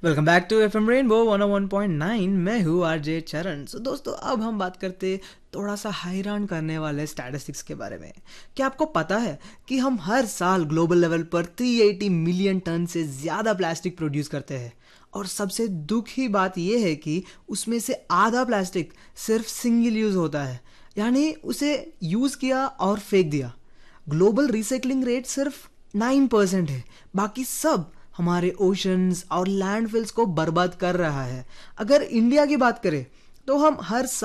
Welcome back to FM rainbow 101.9। मैं हूँ RJ चरण। सो दोस्तों, अब हम बात करते थोड़ा सा हैरान करने वाले स्टैटिस्टिक्स के बारे में। क्या आपको पता है कि हम हर साल ग्लोबल लेवल पर 380 मिलियन टन से ज़्यादा प्लास्टिक प्रोड्यूस करते हैं। और सबसे दुख की बात यह है कि उसमें से आधा प्लास्टिक सिर्फ सिंगल यूज़ होता है, यानी उसे यूज़ किया और फेंक दिया। ग्लोबल रिसाइकलिंग रेट सिर्फ 9% है, बाकी सब हमारे ओशंस और लैंडफिल्स को बर्बाद कर रहा है। अगर इंडिया की बात करें तो हम हर